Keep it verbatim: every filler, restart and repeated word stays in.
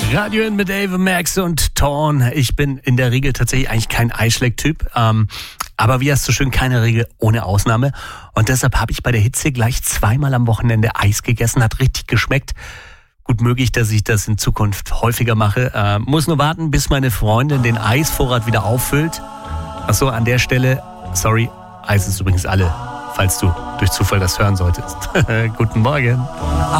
Radio N mit Dave, Max und Torn. Ich bin in der Regel tatsächlich eigentlich kein Eisschläg-Typ. Ähm, aber wie hast du schön, keine Regel ohne Ausnahme. Und deshalb habe ich bei der Hitze gleich zweimal am Wochenende Eis gegessen. Hat richtig geschmeckt. Gut möglich, dass ich das in Zukunft häufiger mache. Äh, muss nur warten, bis meine Freundin den Eisvorrat wieder auffüllt. Achso, an der Stelle, sorry, Eis ist übrigens alle, falls du durch Zufall das hören solltest. Guten Morgen.